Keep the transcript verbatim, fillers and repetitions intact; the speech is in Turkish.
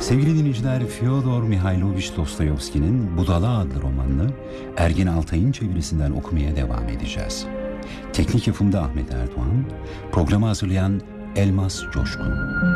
Sevgili dinleyiciler, Fyodor Mihailovich Dostoyevski'nin Budala adlı romanını Ergin Altay'ın çevirisinden okumaya devam edeceğiz. Teknik yapımda Ahmet Erdoğan, programı hazırlayan Elmas Coşkun.